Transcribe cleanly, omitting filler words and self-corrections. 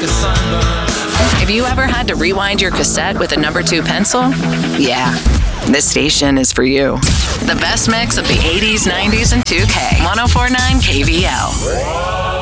a sunburn. Have you ever had to rewind your cassette with a number 2 pencil? Yeah, this station is for you. The best mix of the 80s, 90s, and 2K. 104.9 KVL.